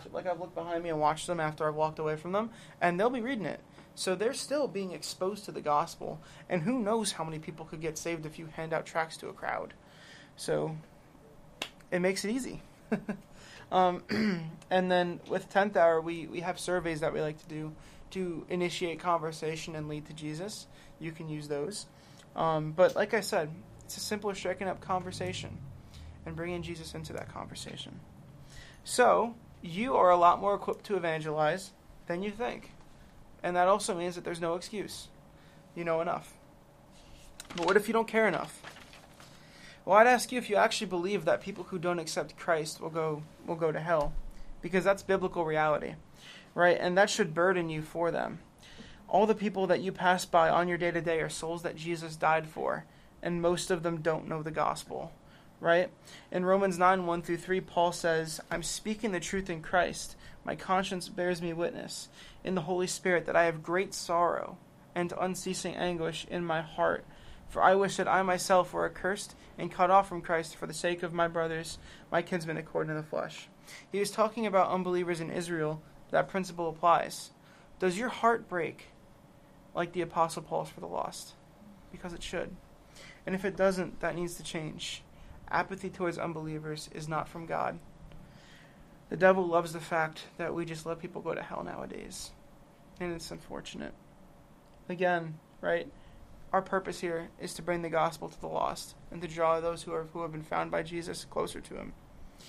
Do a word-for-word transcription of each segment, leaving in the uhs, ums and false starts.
looked like I've looked behind me and watched them after I've walked away from them, and they'll be reading it. So they're still being exposed to the gospel, and who knows how many people could get saved if you hand out tracts to a crowd. So it makes it easy. um, and then with tenth Hour, we, we have surveys that we like to do to initiate conversation and lead to Jesus. You can use those. Um, but like I said, it's a simpler striking up conversation and bringing Jesus into that conversation. So you are a lot more equipped to evangelize than you think. And that also means that there's no excuse. You know enough. But what if you don't care enough? Well, I'd ask you if you actually believe that people who don't accept Christ will go will go to hell. Because that's biblical reality. Right? And that should burden you for them. All the people that you pass by on your day-to-day are souls that Jesus died for. And most of them don't know the gospel. Right? In Romans nine, one through three, Paul says, I'm speaking the truth in Christ. My conscience bears me witness in the Holy Spirit that I have great sorrow and unceasing anguish in my heart. For I wish that I myself were accursed and cut off from Christ for the sake of my brothers, my kinsmen according to the flesh. He was talking about unbelievers in Israel. That principle applies. Does your heart break like the Apostle Paul's for the lost? Because it should. And if it doesn't, that needs to change. Apathy towards unbelievers is not from God. The devil loves the fact that we just let people go to hell nowadays. And it's unfortunate. Again, right? Our purpose here is to bring the gospel to the lost and to draw those who are who have been found by Jesus closer to him.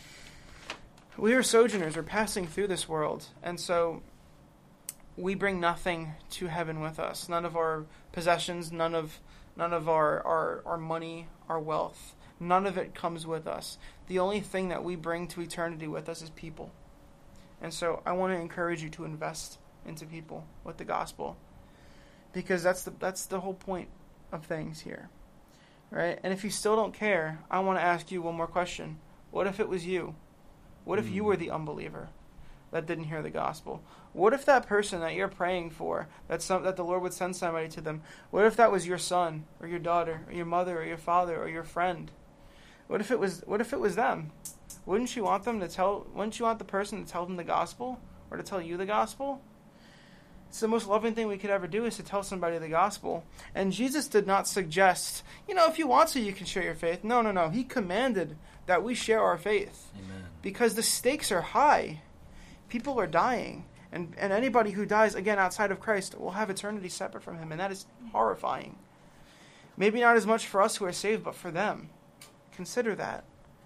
We are sojourners. We're passing through this world. And so we bring nothing to heaven with us. None of our possessions, none of none of our, our, our money, our wealth. None of it comes with us. The only thing that we bring to eternity with us is people. And so I want to encourage you to invest into people with the gospel. Because that's the that's the whole point of things here. Right? And if you still don't care, I want to ask you one more question. What if it was you? What if you were the unbeliever that didn't hear the gospel? What if that person that you're praying for, that some, that the Lord would send somebody to them, what if that was your son or your daughter or your mother or your father or your friend? What if it was what if it was them? Wouldn't you want them to tell wouldn't you want the person to tell them the gospel or to tell you the gospel? It's the most loving thing we could ever do is to tell somebody the gospel. And Jesus did not suggest, you know, if you want to, you can share your faith. No, no, no. He commanded that we share our faith. Amen. Because the stakes are high. People are dying. And, and anybody who dies, again, outside of Christ will have eternity separate from him. And that is horrifying. Maybe not as much for us who are saved, but for them. Consider that.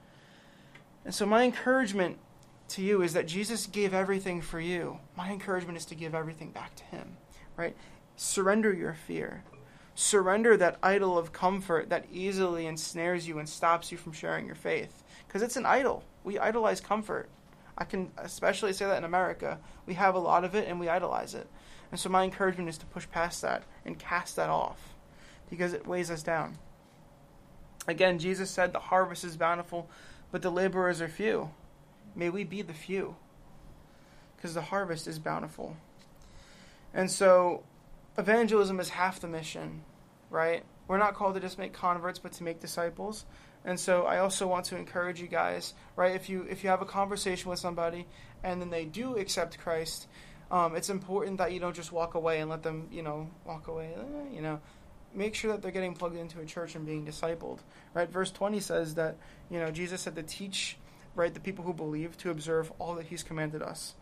And so my encouragement to you is that Jesus gave everything for you. My encouragement is to give everything back to him, right? Surrender your fear. Surrender that idol of comfort that easily ensnares you and stops you from sharing your faith. Because it's an idol. We idolize comfort. I can especially say that in America. We have a lot of it and we idolize it. And so my encouragement is to push past that and cast that off because it weighs us down. Again, Jesus said the harvest is bountiful, but the laborers are few. May we be the few, because the harvest is bountiful. And so, evangelism is half the mission, right? We're not called to just make converts, but to make disciples. And so, I also want to encourage you guys, right? If you if you have a conversation with somebody, and then they do accept Christ, um, it's important that you don't just walk away and let them, you know, walk away, eh, you know. Make sure that they're getting plugged into a church and being discipled, right? Verse twenty says that, you know, Jesus said to teach, right, the people who believe to observe all that he's commanded us.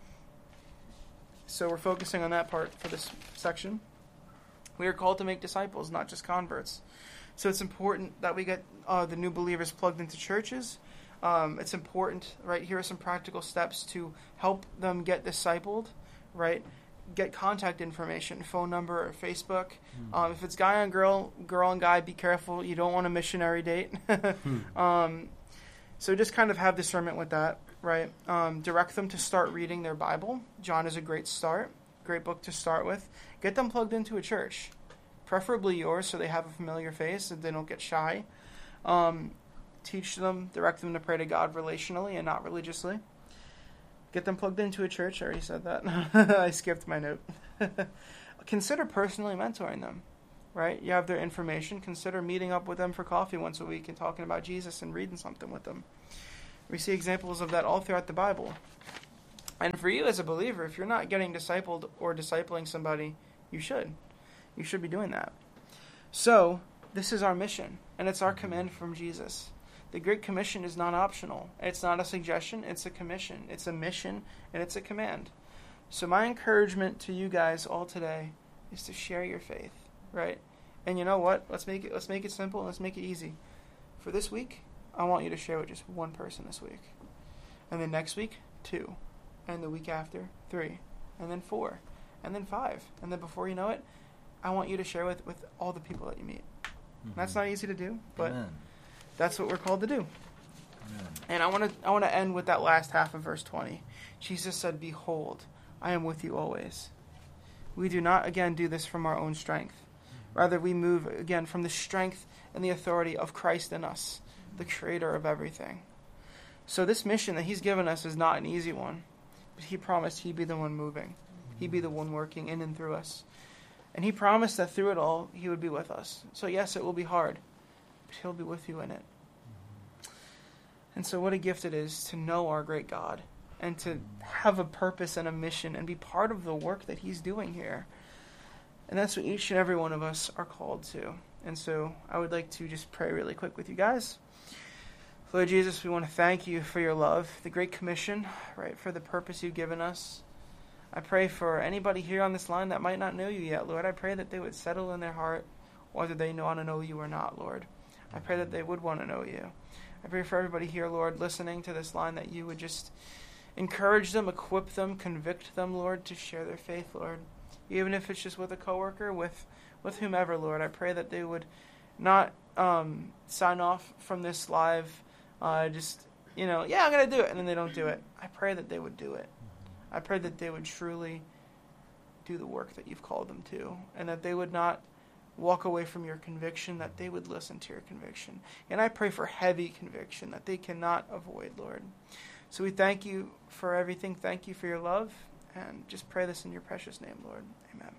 So we're focusing on that part for this section. We are called to make disciples, not just converts. So it's important that we get uh, the new believers plugged into churches. Um, it's important, right, here are some practical steps to help them get discipled, right? Get contact information, phone number or Facebook. Mm. Um, if it's guy on girl, girl on guy, be careful. You don't want a missionary date. mm. um, so just kind of have discernment with that, right? Um, direct them to start reading their Bible. John is a great start, great book to start with. Get them plugged into a church, preferably yours, so they have a familiar face and they don't get shy. Um, teach them, direct them to pray to God relationally and not religiously. Get them plugged into a church. I already said that. I skipped my note. Consider personally mentoring them, right? You have their information. Consider meeting up with them for coffee once a week and talking about Jesus and reading something with them. We see examples of that all throughout the Bible. And for you as a believer, if you're not getting discipled or discipling somebody, you should. You should be doing that. So, this is our mission, and it's our command from Jesus. The Great Commission is not optional. It's not a suggestion, it's a commission. It's a mission, and it's a command. So my encouragement to you guys all today is to share your faith, right? And you know what? Let's make it let's make it simple and let's make it easy. For this week, I want you to share with just one person this week. And then next week, two. And the week after, three. And then four. And then five. And then before you know it, I want you to share with, with all the people that you meet. Mm-hmm. That's not easy to do, but Amen. That's what we're called to do. Amen. And I want to I want to end with that last half of verse twenty. Jesus said, "Behold, I am with you always." We do not, again, do this from our own strength. Rather, we move, again, from the strength and the authority of Christ in us, the creator of everything. So this mission that he's given us is not an easy one, but he promised he'd be the one moving. He'd be the one working in and through us. And he promised that through it all, he would be with us. So yes, it will be hard, but he'll be with you in it. And so what a gift it is to know our great God and to have a purpose and a mission and be part of the work that he's doing here. And that's what each and every one of us are called to. And so I would like to just pray really quick with you guys. Lord Jesus, we want to thank you for your love, the Great Commission, right, for the purpose you've given us. I pray for anybody here on this line that might not know you yet, Lord. I pray that they would settle in their heart whether they want to know you or not, Lord. I pray that they would want to know you. I pray for everybody here, Lord, listening to this line, that you would just encourage them, equip them, convict them, Lord, to share their faith, Lord. Even if it's just with a coworker, with, with whomever, Lord. I pray that they would not um, sign off from this live uh, just, you know, yeah, I'm going to do it, and then they don't do it. I pray that they would do it. I pray that they would truly do the work that you've called them to, and that they would not walk away from your conviction, that they would listen to your conviction. And I pray for heavy conviction that they cannot avoid, Lord. So we thank you for everything. Thank you for your love, and just pray this in your precious name, Lord. Amen.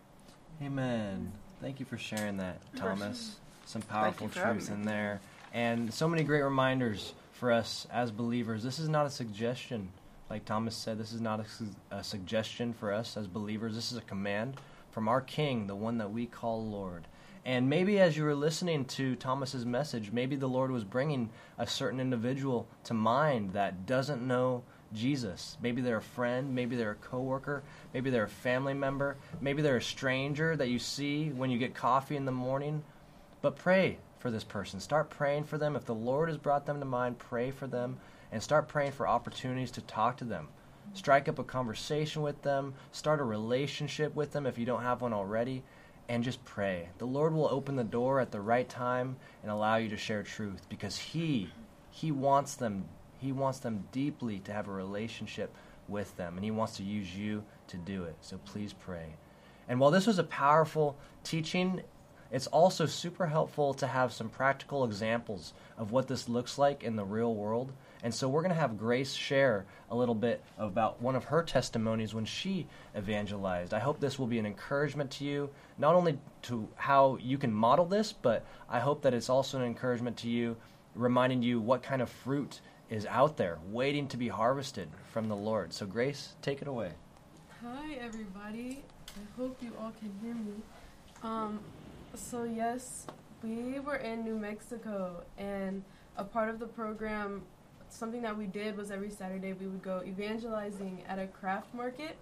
Amen. Thank you for sharing that, Thomas. Some powerful for truth in there, and so many great reminders for us as believers. This is not a suggestion. Like Thomas said, this is not a, su- a suggestion for us as believers. This is a command from our King, the one that we call Lord. And maybe as you were listening to Thomas's message, maybe the Lord was bringing a certain individual to mind that doesn't know Jesus. Maybe they're a friend, maybe they're a coworker, maybe they're a family member, maybe they're a stranger that you see when you get coffee in the morning. But pray for this person. Start praying for them. If the Lord has brought them to mind, pray for them. And start praying for opportunities to talk to them. Strike up a conversation with them. Start a relationship with them if you don't have one already. And just pray. The Lord will open the door at the right time and allow you to share truth, because He, He wants them, He wants them deeply to have a relationship with them, and He wants to use you to do it. So please pray. And while this was a powerful teaching, it's also super helpful to have some practical examples of what this looks like in the real world. And so we're going to have Grace share a little bit about one of her testimonies when she evangelized. I hope this will be an encouragement to you, not only to how you can model this, but I hope that it's also an encouragement to you, reminding you what kind of fruit is out there waiting to be harvested from the Lord. So Grace, take it away. Hi, everybody. I hope you all can hear me. Um, so yes, we were in New Mexico, and a part of the program, something that we did was every Saturday we would go evangelizing at a craft market.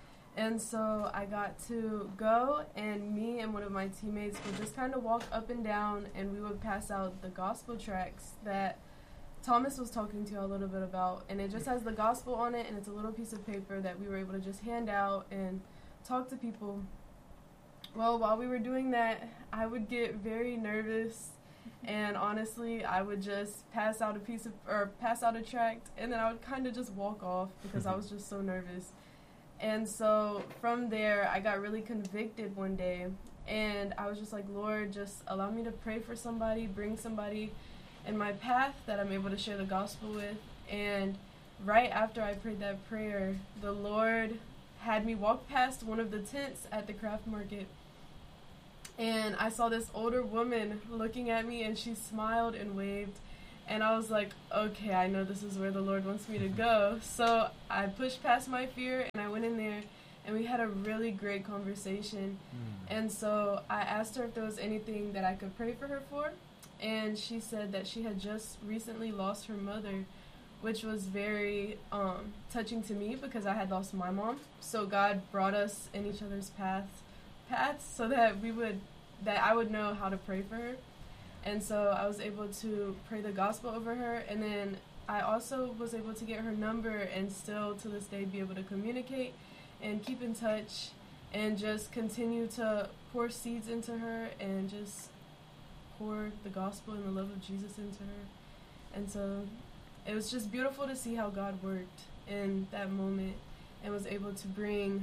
And so I got to go, and me and one of my teammates would just kind of walk up and down, and we would pass out the gospel tracts that Thomas was talking to you a little bit about. And it just has the gospel on it, and it's a little piece of paper that we were able to just hand out and talk to people. Well, while we were doing that, I would get very nervous. And honestly, I would just pass out a piece of, or pass out a tract, and then I would kind of just walk off because I was just so nervous. And so from there, I got really convicted one day, and I was just like, Lord, just allow me to pray for somebody, bring somebody in my path that I'm able to share the gospel with. And right after I prayed that prayer, the Lord had me walk past one of the tents at the craft market. And I saw this older woman looking at me, and she smiled and waved. And I was like, okay, I know this is where the Lord wants me to go. So I pushed past my fear, and I went in there, and we had a really great conversation. Mm. And so I asked her if there was anything that I could pray for her for. And she said that she had just recently lost her mother, which was very um, touching to me because I had lost my mom. So God brought us in each other's paths, paths so that we would, that I would know how to pray for her. And so I was able to pray the gospel over her. And then I also was able to get her number and still to this day be able to communicate and keep in touch and just continue to pour seeds into her and just pour the gospel and the love of Jesus into her. And so it was just beautiful to see how God worked in that moment and was able to bring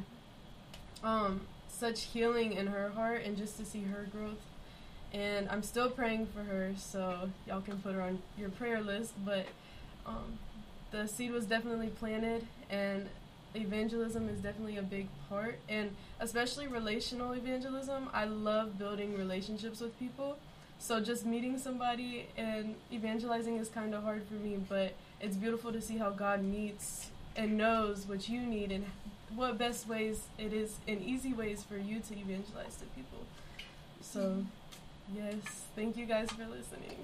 um, such healing in her heart and just to see her growth. And I'm still praying for her, so y'all can put her on your prayer list. But um, the seed was definitely planted, and evangelism is definitely a big part, and especially relational evangelism. I love building relationships with people. So just meeting somebody and evangelizing is kind of hard for me, but it's beautiful to see how God meets and knows what you need and what best ways it is and easy ways for you to evangelize to people. So, yes, thank you guys for listening.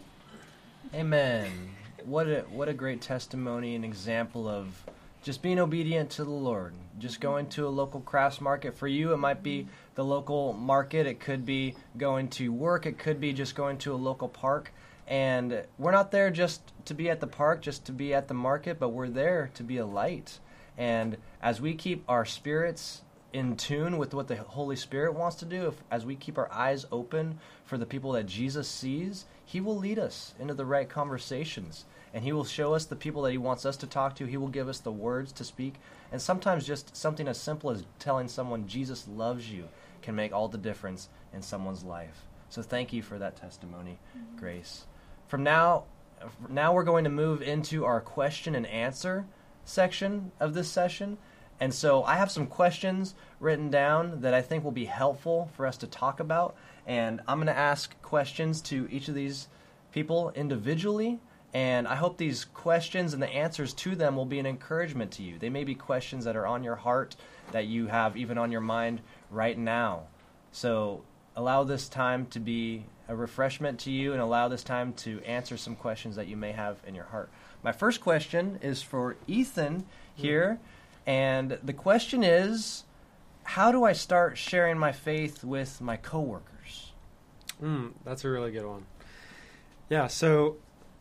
Amen. What a what a great testimony and example of just being obedient to the Lord. Just going to a local crafts market. For you, it might be the local market. It could be going to work. It could be just going to a local park. And we're not there just to be at the park, just to be at the market, but we're there to be a light. And as we keep our spirits in tune with what the Holy Spirit wants to do, if, as we keep our eyes open for the people that Jesus sees, He will lead us into the right conversations. And He will show us the people that He wants us to talk to. He will give us the words to speak. And sometimes just something as simple as telling someone Jesus loves you can make all the difference in someone's life. So thank you for that testimony, mm-hmm. Grace. From now, now we're going to move into our question and answer section of this session. And so I have some questions written down that I think will be helpful for us to talk about. And I'm going to ask questions to each of these people individually. And I hope these questions and the answers to them will be an encouragement to you. They may be questions that are on your heart, that you have even on your mind right now. So allow this time to be a refreshment to you and allow this time to answer some questions that you may have in your heart. My first question is for Ethan here. And the question is, how do I start sharing my faith with my coworkers? Mm, that's a really good one. Yeah, so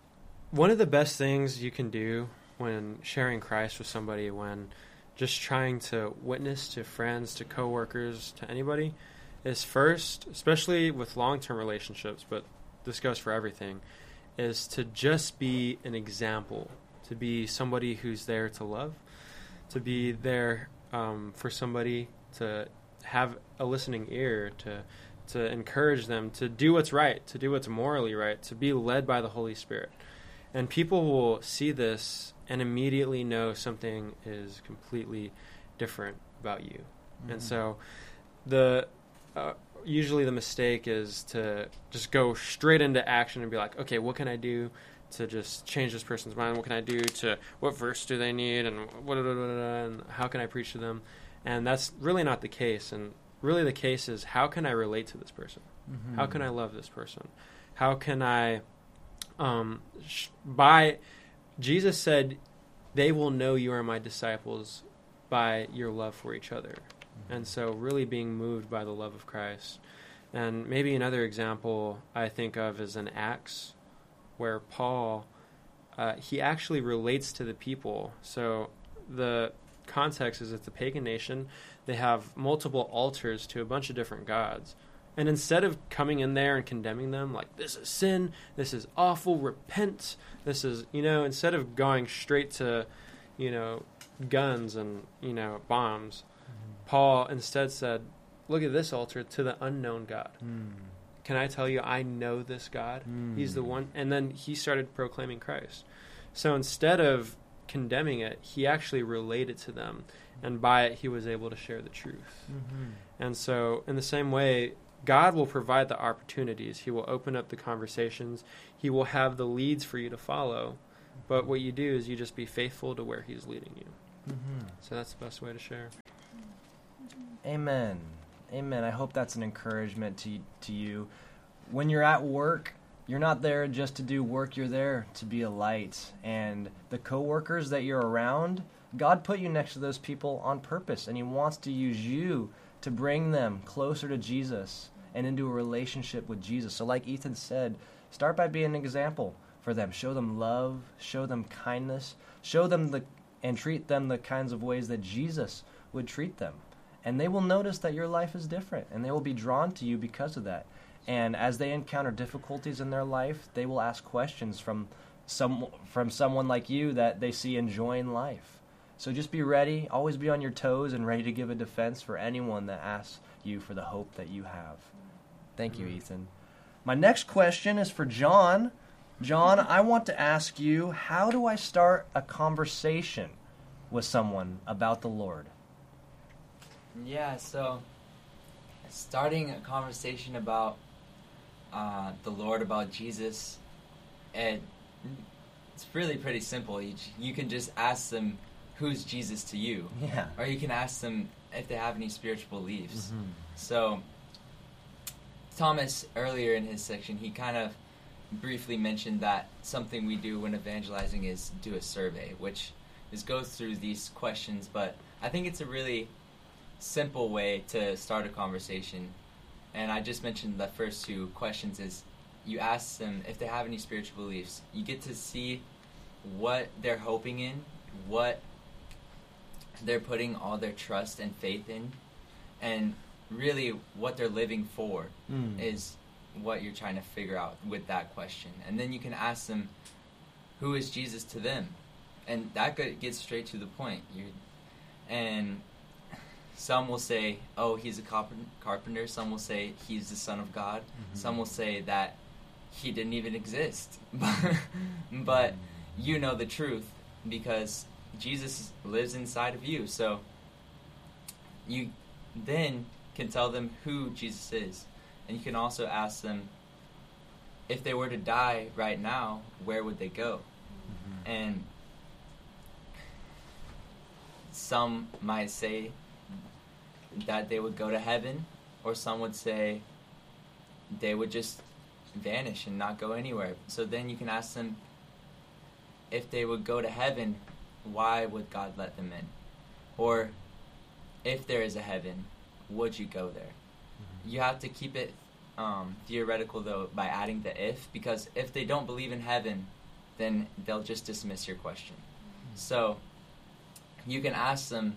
one of the best things you can do when sharing Christ with somebody, when just trying to witness to friends, to coworkers, to anybody, is first, especially with long-term relationships, but this goes for everything, is to just be an example, to be somebody who's there to love, to be there um, for somebody, to have a listening ear, to to encourage them to do what's right, to do what's morally right, to be led by the Holy Spirit. And people will see this and immediately know something is completely different about you. Mm-hmm. And so the uh, usually the mistake is to just go straight into action and be like, okay, what can I do to just change this person's mind? What can I do to, what verse do they need, and what, and how can I preach to them? And that's really not the case. And really the case is, how can I relate to this person? Mm-hmm. How can I love this person? How can I, um, sh- by, Jesus said, they will know you are my disciples by your love for each other. Mm-hmm. And so really being moved by the love of Christ. And maybe another example I think of is in Acts, where Paul, uh, he actually relates to the people. So the context is it's a pagan nation. They have multiple altars to a bunch of different gods. And instead of coming in there and condemning them, like, this is sin, this is awful, repent, this is, you know, instead of going straight to, you know, guns and, you know, bombs, mm-hmm. Paul instead said, look at this altar to the unknown God. Mm. Can I tell you, I know this God? Mm. He's the one. And then he started proclaiming Christ. So instead of condemning it, he actually related to them. And by it, he was able to share the truth. Mm-hmm. And so in the same way, God will provide the opportunities. He will open up the conversations. He will have the leads for you to follow. But what you do is you just be faithful to where he's leading you. Mm-hmm. So that's the best way to share. Amen. Amen. I hope that's an encouragement to to you. When you're at work, you're not there just to do work. You're there to be a light. And the coworkers that you're around, God put you next to those people on purpose, and he wants to use you to bring them closer to Jesus and into a relationship with Jesus. So like Ethan said, start by being an example for them. Show them love, show them kindness, show them the and treat them the kinds of ways that Jesus would treat them. And they will notice that your life is different, and they will be drawn to you because of that. And as they encounter difficulties in their life, they will ask questions from some from someone like you that they see enjoying life. So just be ready, always be on your toes and ready to give a defense for anyone that asks you for the hope that you have. Thank you, Ethan. My next question is for John. John, I want to ask you, how do I start a conversation with someone about the Lord? Yeah, so starting a conversation about uh, the Lord, about Jesus, and it's really pretty simple. You, you can just ask them, who's Jesus to you? Yeah. Or you can ask them if they have any spiritual beliefs. Mm-hmm. So Thomas, earlier in his section, he kind of briefly mentioned that something we do when evangelizing is do a survey, which is goes through these questions, but I think it's a really simple way to start a conversation. And I just mentioned the first two questions is you ask them if they have any spiritual beliefs. You get to see what they're hoping in, what they're putting all their trust and faith in, and really what they're living for Mm. is what you're trying to figure out with that question. And then you can ask them, who is Jesus to them? And that gets straight to the point. You and some will say, oh, he's a carpenter. Some will say he's the Son of God. Mm-hmm. Some will say that he didn't even exist. But you know the truth because Jesus lives inside of you. So you then can tell them who Jesus is. And you can also ask them, if they were to die right now, where would they go? Mm-hmm. And some might say that they would go to heaven, or some would say they would just vanish and not go anywhere. So then you can ask them, if they would go to heaven, why would God let them in? Or if there is a heaven, would you go there? Mm-hmm. You have to keep it um, theoretical, though, by adding the if, because if they don't believe in heaven, then they'll just dismiss your question. Mm-hmm. So you can ask them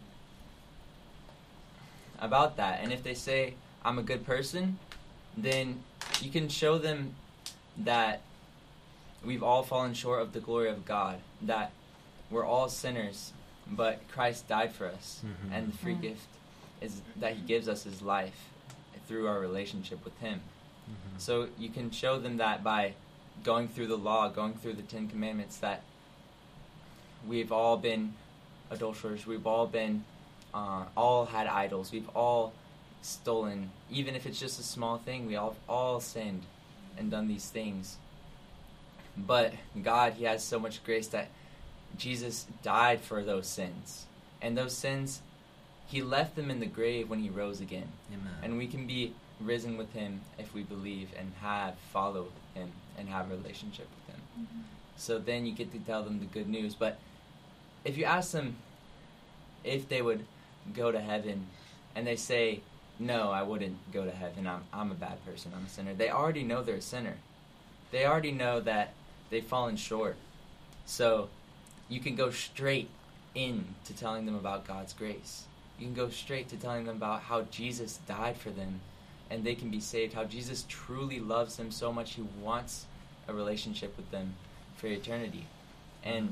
about that, and if they say, I'm a good person, then you can show them that we've all fallen short of the glory of God, that we're all sinners, but Christ died for us, mm-hmm. and the free mm-hmm. gift is that he gives us his life through our relationship with him. Mm-hmm. So you can show them that by going through the law, going through the Ten Commandments, that we've all been adulterers, we've all been, uh, all had idols, we've all stolen, even if it's just a small thing, we all all sinned and done these things. But God, he has so much grace that Jesus died for those sins. And those sins, he left them in the grave when he rose again. Amen. And we can be risen with him if we believe and have followed him and have a relationship with him. Mm-hmm. So then you get to tell them the good news. But if you ask them if they would go to heaven and they say, no, I wouldn't go to heaven, I'm, I'm a bad person, I'm a sinner, they already know they're a sinner. They already know that they've fallen short. So you can go straight in to telling them about God's grace. You can go straight to telling them about how Jesus died for them and they can be saved, how Jesus truly loves them so much he wants a relationship with them for eternity. And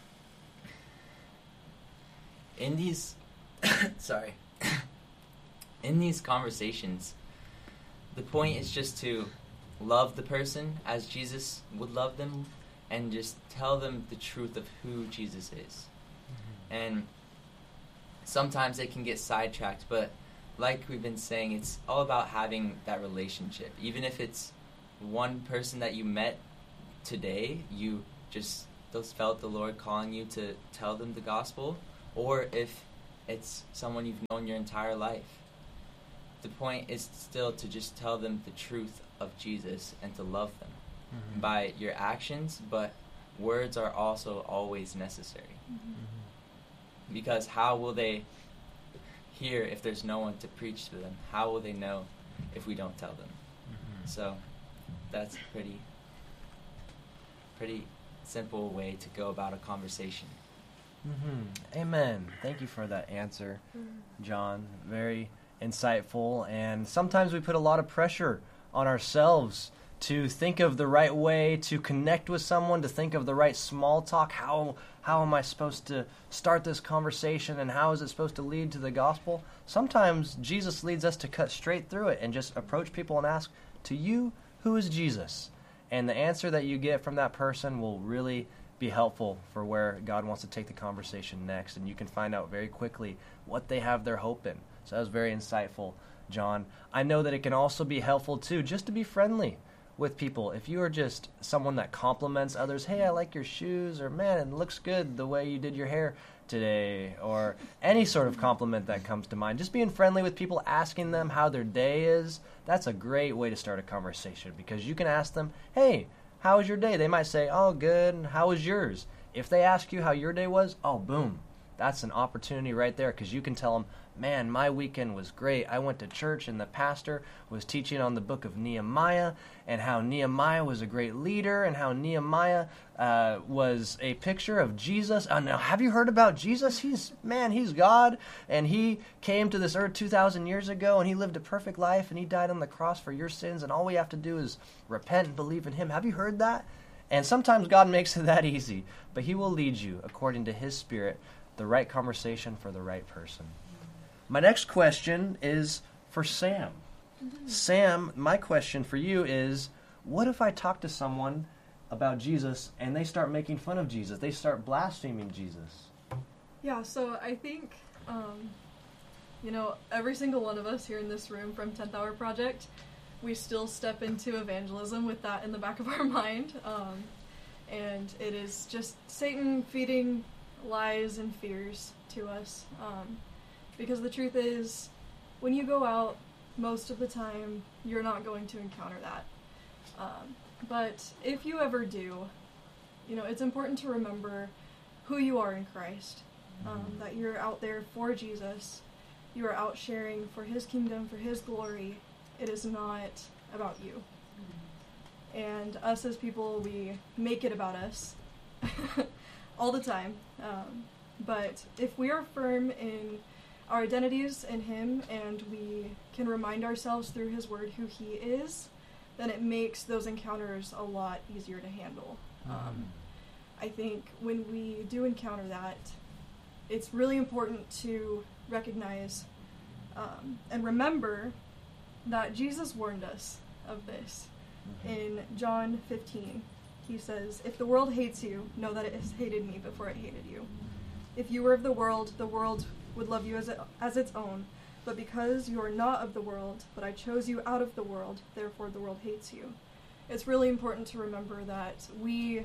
in these sorry in these conversations, the point is just to love the person as Jesus would love them and just tell them the truth of who Jesus is. Mm-hmm. And sometimes they can get sidetracked, but like we've been saying, it's all about having that relationship. Even if it's one person that you met today, you just those felt the Lord calling you to tell them the gospel, or if it's someone you've known your entire life. The point is still to just tell them the truth of Jesus and to love them mm-hmm. by your actions, but words are also always necessary. Mm-hmm. Because how will they hear if there's no one to preach to them? How will they know if we don't tell them? Mm-hmm. So that's pretty pretty simple way to go about a conversation. Mm-hmm. Amen. Thank you for that answer, John. Very insightful. And sometimes we put a lot of pressure on ourselves to think of the right way to connect with someone, to think of the right small talk. How how am I supposed to start this conversation, and how is it supposed to lead to the gospel? Sometimes Jesus leads us to cut straight through it and just approach people and ask, to you, who is Jesus? And the answer that you get from that person will really be helpful for where God wants to take the conversation next, and you can find out very quickly what they have their hope in. So that was very insightful, John. I know that it can also be helpful, too, just to be friendly with people. If you are just someone that compliments others, hey, I like your shoes, or man, it looks good the way you did your hair today, or any sort of compliment that comes to mind. Just being friendly with people, asking them how their day is, that's a great way to start a conversation, because you can ask them, hey, how was your day? They might say, oh, good. How was yours? If they ask you how your day was, oh, boom. That's an opportunity right there, because you can tell them, man, my weekend was great. I went to church, and the pastor was teaching on the book of Nehemiah, and how Nehemiah was a great leader, and how Nehemiah uh, was a picture of Jesus. Uh, now, have you heard about Jesus? He's, man, he's God, and he came to this earth two thousand years ago, and he lived a perfect life, and he died on the cross for your sins, and all we have to do is repent and believe in him. Have you heard that? And sometimes God makes it that easy, but he will lead you, according to his Spirit, the right conversation for the right person. My next question is for Sam. Mm-hmm. Sam, my question for you is, what if I talk to someone about Jesus and they start making fun of Jesus? They start blaspheming Jesus. Yeah, so I think, um, you know, every single one of us here in this room from tenth Hour Project, we still step into evangelism with that in the back of our mind. Um, and it is just Satan feeding lies and fears to us. Um, because the truth is, when you go out, most of the time, you're not going to encounter that. Um, but if you ever do, you know, it's important to remember who you are in Christ. Um, that you're out there for Jesus. You are out sharing for his kingdom, for his glory. It is not about you. And us as people, we make it about us all the time. Um, but if we are firm in our identities in him, and we can remind ourselves through his word who he is, then it makes those encounters a lot easier to handle. Um, I think when we do encounter that, it's really important to recognize um, and remember that Jesus warned us of this. In John fifteen, he says, if the world hates you, know that it has hated me before it hated you. If you were of the world, the world would love you as, it, as its own. But because you are not of the world, but I chose you out of the world, therefore the world hates you. It's really important to remember that we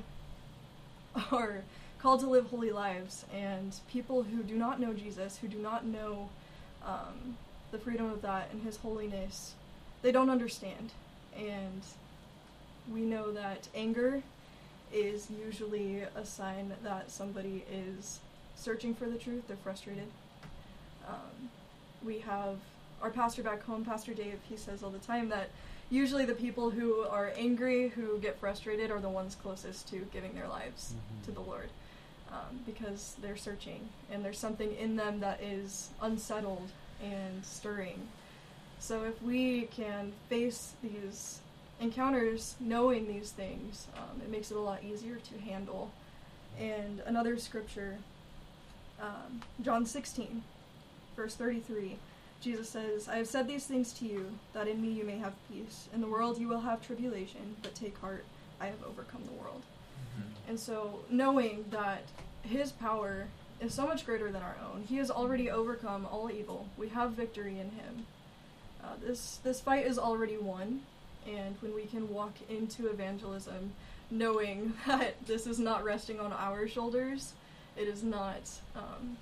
are called to live holy lives, and people who do not know Jesus, who do not know um, the freedom of that and his holiness, they don't understand. And we know that anger is usually a sign that somebody is searching for the truth. They're frustrated. Um, we have our pastor back home, Pastor Dave, he says all the time that usually the people who are angry, who get frustrated, are the ones closest to giving their lives mm-hmm. to the Lord. Um, because they're searching, and there's something in them that is unsettled and stirring. So if we can face these encounters knowing these things, um, it makes it a lot easier to handle. And another scripture, um, John sixteen, verse thirty-three, Jesus says, I have said these things to you, that in me you may have peace. In the world you will have tribulation, but take heart, I have overcome the world. Mm-hmm. And so knowing that his power is so much greater than our own. He has already overcome all evil. We have victory in him. Uh, this this fight is already won, and when we can walk into evangelism knowing that this is not resting on our shoulders, it is not um,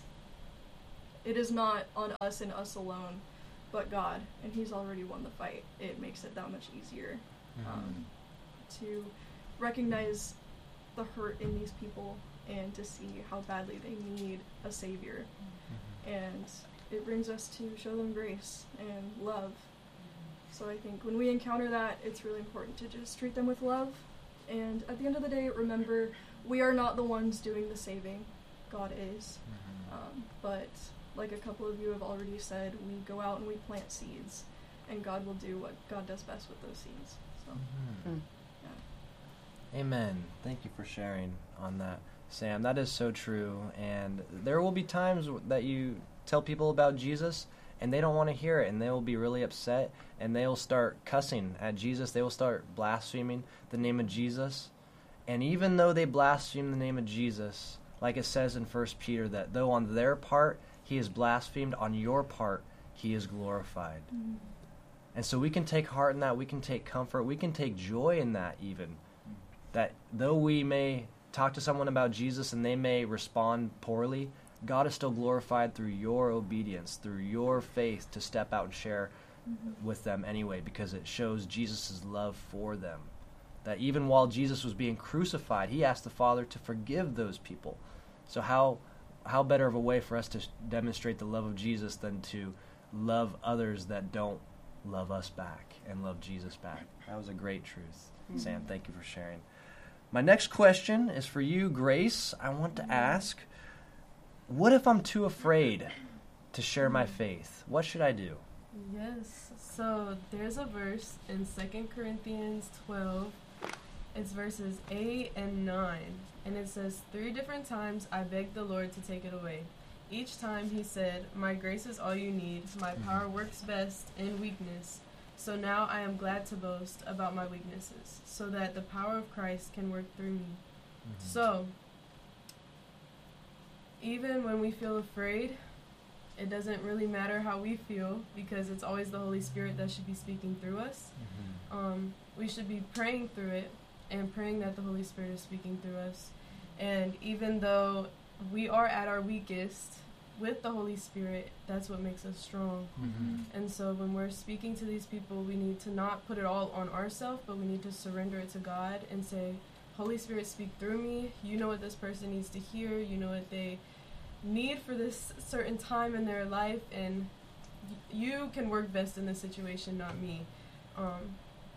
it is not on us and us alone, but God, and he's already won the fight. It makes it that much easier um, to recognize the hurt in these people and to see how badly they need a savior. And it brings us to show them grace and love. So I think when we encounter that, it's really important to just treat them with love. And at the end of the day, remember, we are not the ones doing the saving. God is. Um, but like a couple of you have already said, we go out and we plant seeds, and God will do what God does best with those seeds. So, Mm-hmm. yeah. Amen. Thank you for sharing on that, Sam. That is so true. And there will be times that you tell people about Jesus and they don't want to hear it, and they will be really upset, and they will start cussing at Jesus. They will start blaspheming the name of Jesus. And even though they blaspheme the name of Jesus, like it says in First Peter, that though on their part he is blasphemed, on your part he is glorified. Mm-hmm. And so we can take heart in that. We can take comfort. We can take joy in that even. That though we may talk to someone about Jesus and they may respond poorly, God is still glorified through your obedience, through your faith to step out and share Mm-hmm. with them anyway, because it shows Jesus' love for them. That even while Jesus was being crucified, he asked the Father to forgive those people. So how how better of a way for us to demonstrate the love of Jesus than to love others that don't love us back and love Jesus back? That was a great truth. Mm-hmm. Sam, thank you for sharing. My next question is for you, Grace. I want to ask, what if I'm too afraid to share my faith? What should I do? Yes. So there's a verse in Second Corinthians twelve. It's verses eight and nine. And it says, three different times I begged the Lord to take it away. Each time he said, my grace is all you need. My power works best in weakness. So now I am glad to boast about my weaknesses, so that the power of Christ can work through me. Mm-hmm. So, even when we feel afraid, it doesn't really matter how we feel, because it's always the Holy Spirit that should be speaking through us. Mm-hmm. Um, we should be praying through it and praying that the Holy Spirit is speaking through us. And even though we are at our weakest, with the Holy Spirit, that's what makes us strong. Mm-hmm. And so when we're speaking to these people, we need to not put it all on ourselves, but we need to surrender it to God and say, Holy Spirit, speak through me. You know what this person needs to hear. You know what they need for this certain time in their life, and y- you can work best in this situation, not me. Um,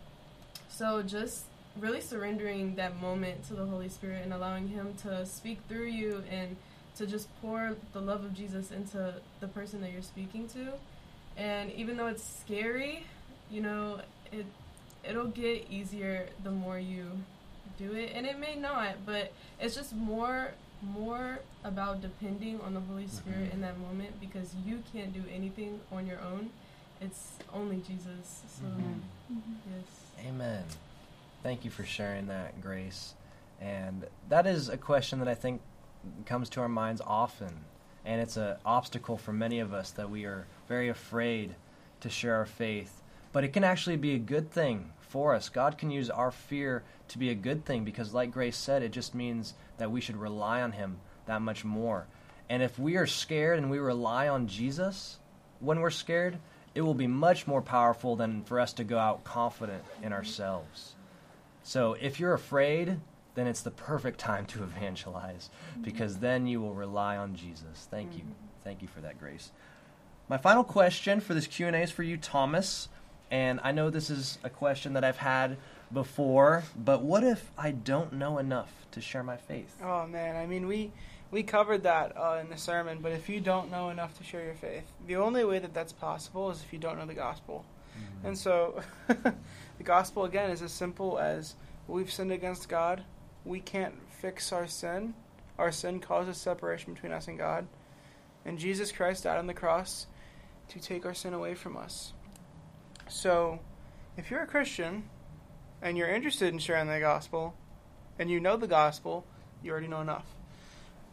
so just really surrendering that moment to the Holy Spirit and allowing him to speak through you and to just pour the love of Jesus into the person that you're speaking to. And even though it's scary, you know, it it'll get easier the more you do it, and it may not, but it's just more more about depending on the Holy Spirit Mhm. in that moment, because you can't do anything on your own. It's only Jesus. So Mhm. Mm-hmm. yes. Amen. Thank you for sharing that, Grace. And that is a question that I think comes to our minds often, and it's an obstacle for many of us, that we are very afraid to share our faith. But it can actually be a good thing for us. God can use our fear to be a good thing, because like Grace said, it just means that we should rely on him that much more. And if we are scared and we rely on Jesus when we're scared, it will be much more powerful than for us to go out confident in ourselves. So if you're afraid, then it's the perfect time to evangelize, because then you will rely on Jesus. Thank you. Thank you for that, Grace. My final question for this Q and A is for you, Thomas. And I know this is a question that I've had before, but what if I don't know enough to share my faith? Oh man, I mean we we covered that uh, in the sermon. But if you don't know enough to share your faith, the only way that that's possible is if you don't know the gospel. Mm-hmm. And so, the gospel again is as simple as we've sinned against God. We can't fix our sin. Our sin causes separation between us and God. And Jesus Christ died on the cross to take our sin away from us. So, if you're a Christian and you're interested in sharing the gospel and you know the gospel, you already know enough.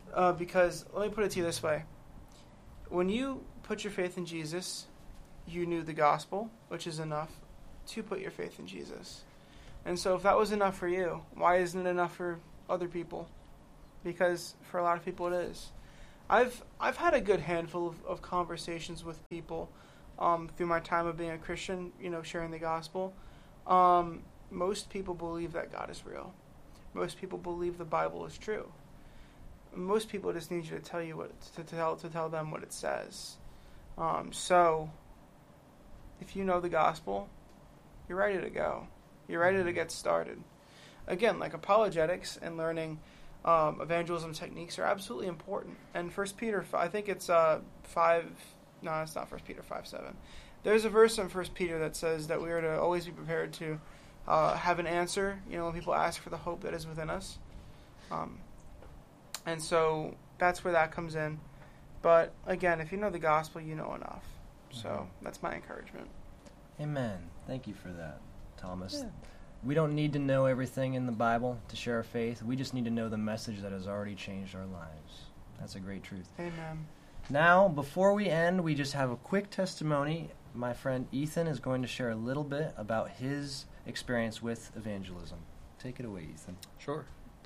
Uh, because, let me put it to you this way. When you put your faith in Jesus, you knew the gospel, which is enough to put your faith in Jesus. And so if that was enough for you, why isn't it enough for other people? Because for a lot of people it is. I've I've had a good handful of, of conversations with people um, through my time of being a Christian, you know, sharing the gospel. Um, most people believe that God is real. Most people believe the Bible is true. Most people just need you to tell you what to tell to tell them what it says. Um, so, if you know the gospel, you're ready to go. You're ready to get started. Again, like apologetics and learning um, evangelism techniques are absolutely important. And First Peter, I think it's uh, five. No, it's not First Peter five seven. There's a verse in First Peter that says that we are to always be prepared to uh, have an answer. You know, when people ask for the hope that is within us. Um, and so that's where that comes in. But again, if you know the gospel, you know enough. So that's my encouragement. Amen. Thank you for that, Thomas. Yeah. We don't need to know everything in the Bible to share our faith. We just need to know the message that has already changed our lives. That's a great truth. Amen. Now, before we end, we just have a quick testimony. My friend Ethan is going to share a little bit about his experience with evangelism. Take it away, Ethan. Sure.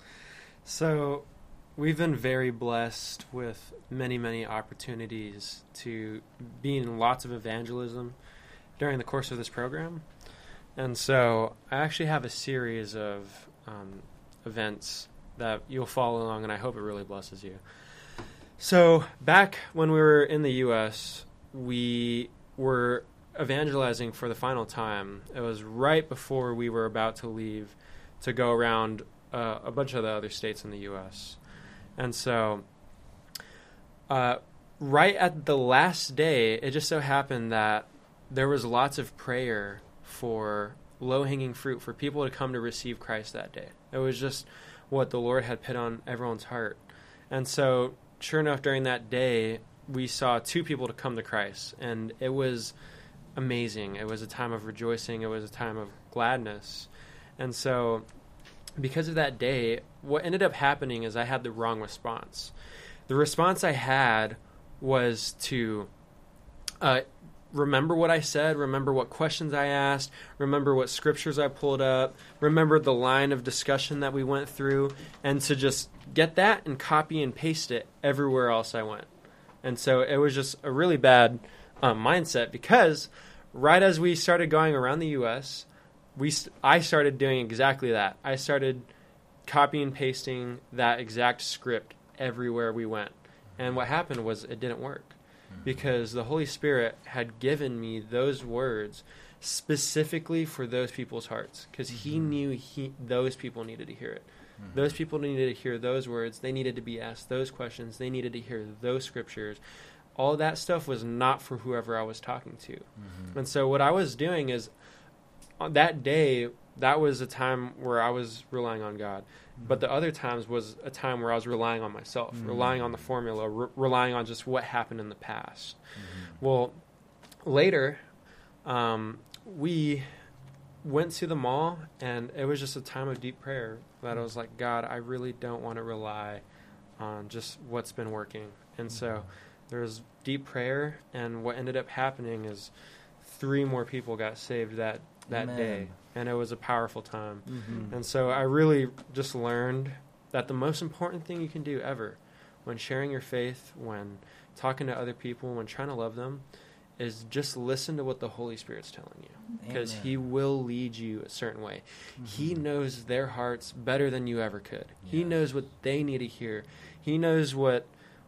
So, we've been very blessed with many, many opportunities to be in lots of evangelism during the course of this program. And so I actually have a series of um, events that you'll follow along, and I hope it really blesses you. So back when we were in the U S, we were evangelizing for the final time. It was right before we were about to leave to go around uh, a bunch of the other states in the U S. And so uh, right at the last day, it just so happened that there was lots of prayer for low-hanging fruit, for people to come to receive Christ that day. It was just what the Lord had put on everyone's heart. And so, sure enough, during that day, we saw two people to come to Christ, and it was amazing. It was a time of rejoicing. It was a time of gladness. And so, because of that day, what ended up happening is I had the wrong response. The response I had was to uh, remember what I said, remember what questions I asked, remember what scriptures I pulled up, remember the line of discussion that we went through, and to just get that and copy and paste it everywhere else I went. And so it was just a really bad um, mindset, because right as we started going around the U S, we st- I started doing exactly that. I started copying and pasting that exact script everywhere we went. And what happened was it didn't work. Because the Holy Spirit had given me those words specifically for those people's hearts. Because he knew he those people needed to hear it. Mm-hmm. Those people needed to hear those words. They needed to be asked those questions. They needed to hear those scriptures. All that stuff was not for whoever I was talking to. Mm-hmm. And so what I was doing is, on that day, that was a time where I was relying on God. But the other times was a time where I was relying on myself, mm-hmm. relying on the formula, re- relying on just what happened in the past. Mm-hmm. Well, later, um, we went to the mall, and it was just a time of deep prayer that I was like, God, I really don't want to rely on just what's been working. And mm-hmm. so there was deep prayer, and what ended up happening is three more people got saved that, that Amen. day. And it was a powerful time. Mm-hmm. And so I really just learned that the most important thing you can do ever when sharing your faith, when talking to other people, when trying to love them, is just listen to what the Holy Spirit's telling you. Because he will lead you a certain way. Mm-hmm. He knows their hearts better than you ever could. Yes. He knows what they need to hear. He knows what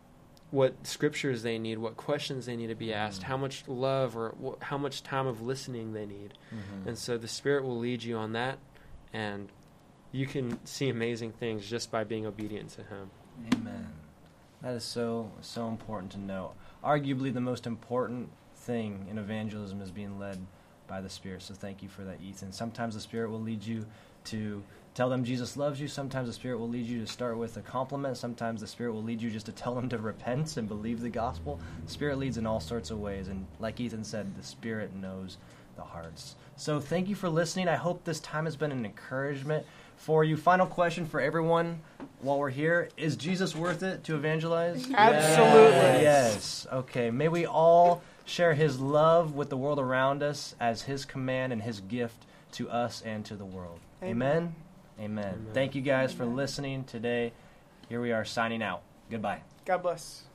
what scriptures they need, what questions they need to be asked, mm-hmm. how much love or wh- how much time of listening they need. Mm-hmm. And so the Spirit will lead you on that, and you can see amazing things just by being obedient to Him. Amen. That is so, so important to know. Arguably the most important thing in evangelism is being led by the Spirit. So thank you for that, Ethan. Sometimes the Spirit will lead you to tell them Jesus loves you. Sometimes the Spirit will lead you to start with a compliment. Sometimes the Spirit will lead you just to tell them to repent and believe the gospel. The Spirit leads in all sorts of ways. And like Ethan said, the Spirit knows the hearts. So thank you for listening. I hope this time has been an encouragement for you. Final question for everyone while we're here. Is Jesus worth it to evangelize? Absolutely. Yes. Okay. May we all share his love with the world around us as his command and his gift to us and to the world. Amen. Amen. Amen. Thank you guys for listening today. Here we are signing out. Goodbye. God bless.